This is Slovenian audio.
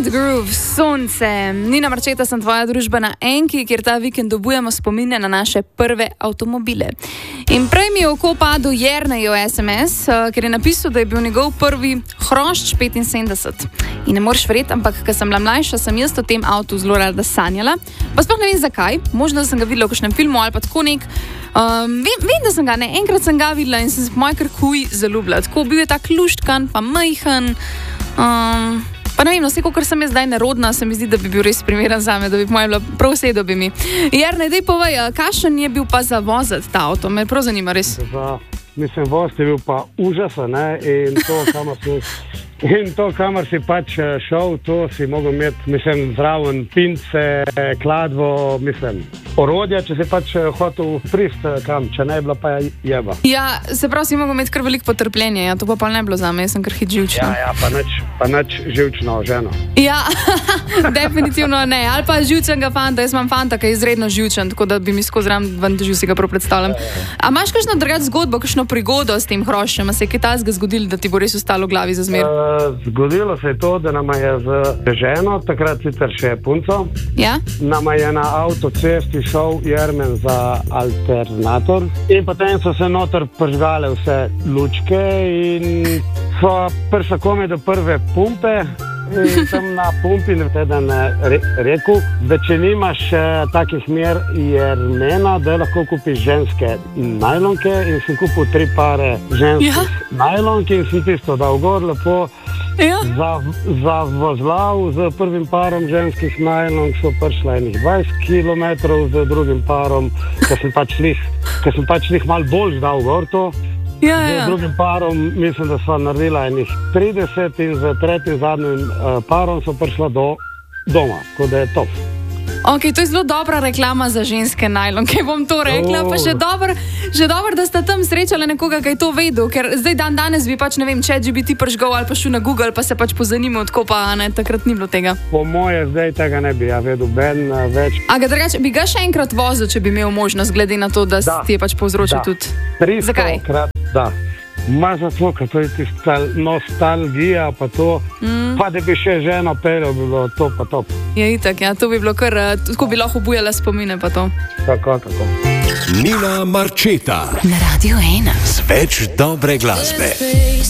Bad Groove, sonce. Nina Marčeta, sem tvoja družba na Enki, kjer ta vikend dobujemo spomine na naše prve avtomobile. In prej mi je oko padel Jernejev SMS, ker je napisal, da je bil njegov prvi hrošč 75. In ne moreš verjeti, ampak ko sem bila mlajša, sem jaz o tem avtu zelo rada sanjala. Pa sploh ne vem zakaj, možno da sem ga videla v kakšnem filmu ali pa tako nek. Vem, da sem ga, ne, enkrat sem ga videla in sem se po moje kar huj zaljubila. Tako bil je tak luštkan, pa majhen. Pa ne vem, no, vse, kakor sem jaz zdaj nerodna, se mi zdi, da bi bil res primeren zame, da bi moja bila prav sedel bi mi. Jernej, daj povej, kakšen je bil pa za voziti ta avto? Me prav zanima, res. Mislim, voz je bil pa užasen, ne, in to, kamor si pač šel, to si mogel imeti, mislim, zraven pince, kladvo, mislim, orodja, če si pač hotel prist kam, če ne je bila pa jeba. Ja, se pravi, si mogel imeti kar veliko potrpljenja, ja, to pa ne bilo zame, jaz sem kar hit živčna. Ja, pa nič živčno ženo. Ja, definitivno ne, ali pa živčnega fanta, jaz imam fanta, ki je izredno živčen, tako da bi mi skozi ven težil, si ga prav predstavljam. A imaš kakšno drugačno zgodbo, kakšno prigodo s tem hroščem, a se je kaj takega zgodilo, da ti bo res ostalo v glavi za zmer? Zgodilo se je to, da nama je z ženo, takrat sicer še punco, ja? Nama je na avtocesti šel Jermen za alternator in potem so se noter pržgale vse lučke in so prišla komaj do prve pumpe in sem na pumpi teden rekel, da če nimaš takih mer Jermena, da lahko kupiš ženske najlonke in sem kupil 3 pare ženskih najlonke in sem tisto dal gor lepo. Ja. Zavozlav z prvim parom ženskih najlonk so prišla enih 20 kilometrov, z drugim parom, ker sem pač njih malo bolj dal gor to. Ja. Z drugim parom mislim, da sva naredila enih 30 in z tretjim zadnjim parom so prišla do doma, tako da je top. Ok, to je zelo dobra reklama za ženske najlonke, bom to rekla, pa že dobro, da sta tam srečala nekoga, ki je to vedel, ker zdaj danes bi pač, ne vem, ChatGPT prižgal ali pa šel na Google, pa se pač pozanimal, tako pa ne, takrat ni bilo tega. Po moje zdaj tega ne bi, ja vedel, ben več. A ga drugače, bi ga še enkrat vozil, če bi imel možnost, glede na to, da ti je pač povzročil tudi. 300 Zakaj? Krat, da. Ma zato, ker to je tista nostalgija, pa to, pa da bi še ženo peljal, bi bilo to pa top. Ja, itak, ja, to bi bilo kar, tako bi lahko obujala spomine pa to. Tako. Nina Marčeta na Radio 1 z več dobre glasbe.